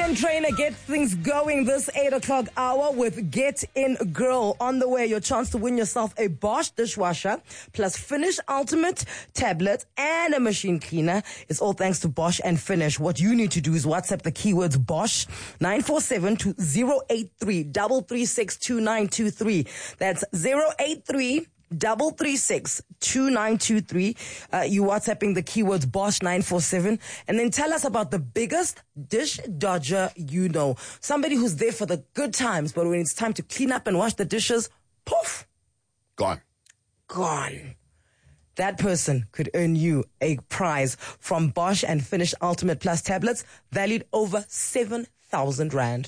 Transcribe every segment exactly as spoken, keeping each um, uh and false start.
Megan Trainor gets things going this eight o'clock hour with Get In Girl. On the way, your chance to win yourself a Bosch dishwasher plus Finish Ultimate tablet and a machine cleaner. It's all thanks to Bosch and Finish. What you need to do is WhatsApp the keywords Bosch nine four seven to zero eight three, three three six, two nine two three. That's zero eight three, Double three six two nine two three. Uh, you WhatsApping the keywords Bosch nine four seven, and then tell us about the biggest dish dodger you know. Somebody who's there for the good times, but when it's time to clean up and wash the dishes, poof, Gone. gone. That person could earn you a prize from Bosch and Finish Ultimate Plus tablets valued over seven thousand rand.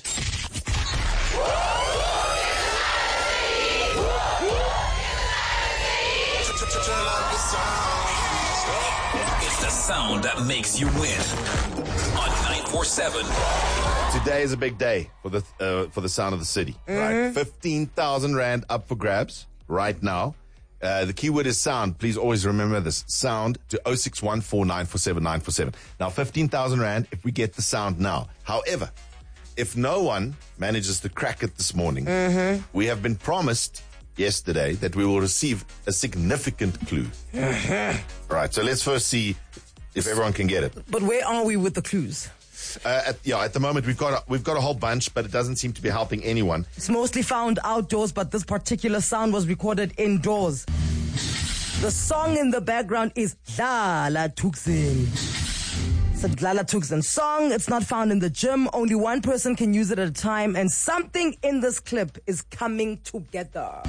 It's the sound that makes you win on nine four seven. Today is a big day for the uh, for the sound of the city. Mm-hmm. Right, fifteen thousand rand up for grabs right now. Uh, the keyword is sound. Please always remember this sound to oh six one four nine four seven nine four seven. Now fifteen thousand rand if we get the sound now. However, if no one manages to crack it this morning, Mm-hmm. we have been promised yesterday that we will receive a significant clue. Mm-hmm. Right, so let's first see if everyone can get it. But where are we with the clues? Uh, at, yeah, at the moment we've got a, we've got a whole bunch, but it doesn't seem to be helping anyone. It's mostly found outdoors, but this particular sound was recorded indoors. The song in the background is Dlala Tuksin. It's a Dlala Tuksin song. It's not found in the gym. Only one person can use it at a time, and something in this clip is coming together.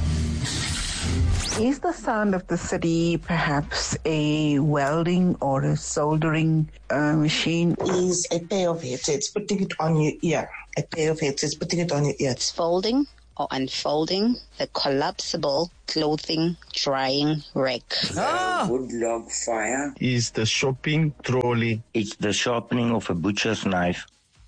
Is the sound of the city perhaps a welding or a soldering uh, machine? Is a pair of headsets, putting it on your ear. A pair of headsets, putting it on your ear. Folding or unfolding the collapsible clothing drying rack. Ah! Wood log fire. Is the shopping trolley. It's the sharpening of a butcher's knife.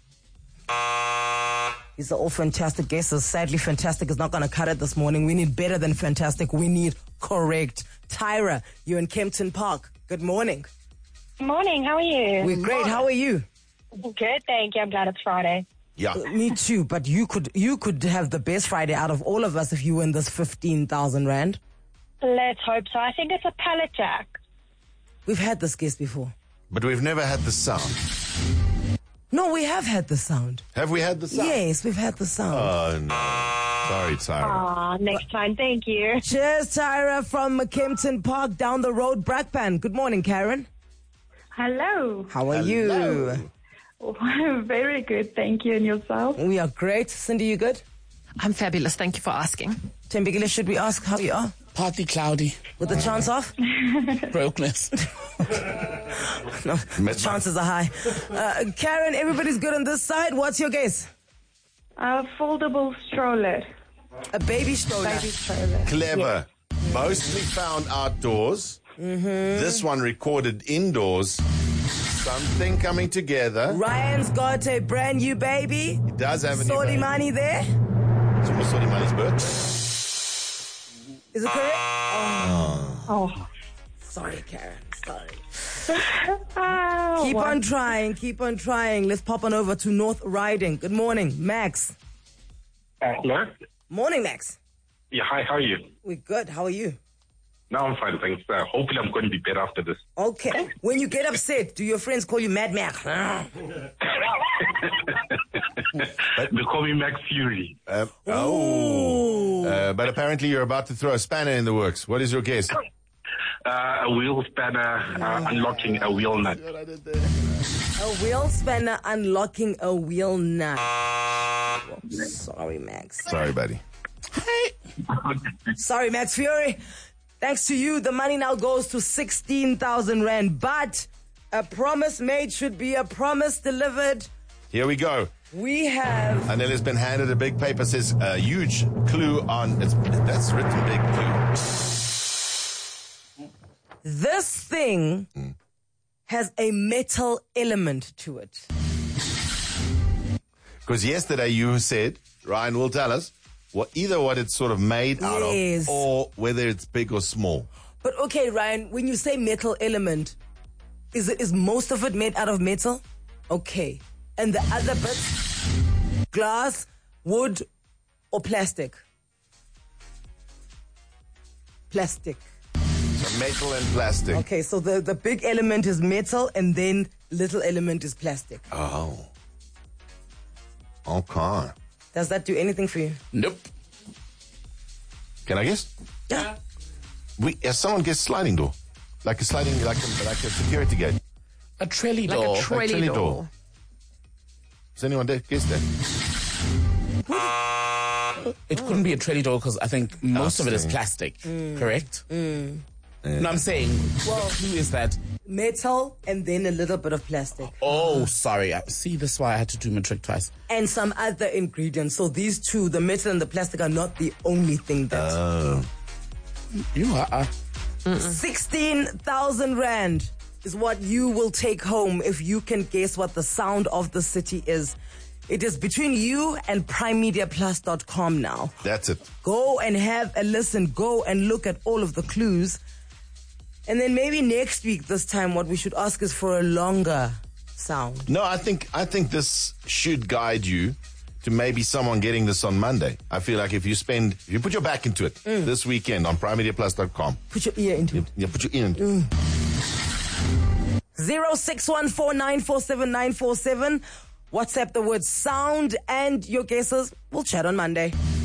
These are all fantastic guesses. Sadly, fantastic is not going to cut it this morning. We need better than fantastic. We need correct. Tyra, you're in Kempton Park. Good morning. Good morning. How are you? We're great. How are you? Good, thank you. I'm glad it's Friday. Yeah. Me too, but you could you could have the best Friday out of all of us if you win this fifteen thousand rand. Let's hope so. I think it's a pallet jack. We've had this guest before. But we've never had the sound. No, we have had the sound. Have we had the sound? Yes, we've had the sound. Oh, no. Sorry, Tyra. Aw, next time. Thank you. Cheers, Tyra from Kempton Park down the road, Brakpan. Good morning, Karen. Hello. How are Hello. you? Very good, thank you. And yourself? We are great. Cindy, you good? I'm fabulous. Thank you for asking. Tembekile, should we ask how you are? Partly cloudy. With the chance of? Brokenness. No, the chances are high. Uh, Karen, everybody's good on this side. What's your guess? A foldable stroller. A baby stroller. Baby stroller. Clever. Mostly found outdoors. Mm-hmm. This one recorded indoors. Something coming together. Ryan's got a brand new baby. He does have a new Sorry baby. money there. It's almost Sorry Money's birthday. Is it correct? Oh. Oh. Sorry, Karen. Sorry. Oh, Keep what? on trying. Keep on trying. Let's pop on over to North Riding. Good morning, Max. Uh, hello? Morning, Max. Yeah, hi, how are you? We're good. How are you? No, I'm fine, thanks. Uh, hopefully I'm going to be better after this. Okay. When you get upset, do your friends call you Mad Max? They call me Max Fury. Uh, oh. Uh, but apparently you're about to throw a spanner in the works. What is your guess? Uh, a wheel spanner uh, unlocking a wheel nut. A wheel spanner unlocking a wheel nut. Sorry, Max. Sorry, buddy. Sorry, Max Fury. Thanks to you, the money now goes to sixteen thousand rand. But a promise made should be a promise delivered. Here we go. We have... Anela's been handed a big paper, says a huge clue on... It's, that's written big clue. This thing mm. has a metal element to it. Because yesterday you said, Ryan will tell us, what either what it's sort of made out yes. of or whether it's big or small. But okay, Ryan, when you say metal element, is it is most of it made out of metal? Okay. And the other bits glass, wood, or plastic? Plastic. So metal and plastic. Okay, so the, the big element is metal and then little element is plastic. Oh. Okay. Does that do anything for you? Nope. Can I guess? Yeah. We, uh, someone gets sliding door. Like a sliding, like a, like a security gate. A trolley Like door. a trolley trolley door. door. Does anyone dare guess that? It couldn't be a trolley door because I think most of it is saying. plastic. Mm. Correct? No, I'm saying, well, who is that? Metal and then a little bit of plastic. Oh, sorry. I- See, this is why I had to do my trick twice. And some other ingredients. So these two, the metal and the plastic, are not the only thing that. Oh. You are. Uh, sixteen thousand rand is what you will take home if you can guess what the sound of the city is. It is between you and prime media plus dot com now. That's it. Go and have a listen. Go and look at all of the clues. And then maybe next week, this time, what we should ask is for a longer sound. No, I think I think this should guide you to maybe someone getting this on Monday. I feel like if you spend, if you put your back into it this weekend on prime media plus dot com. Put your ear into it. Yeah, put your ear into it. zero six one four nine four seven nine four seven. WhatsApp the word sound and your guesses. We'll chat on Monday.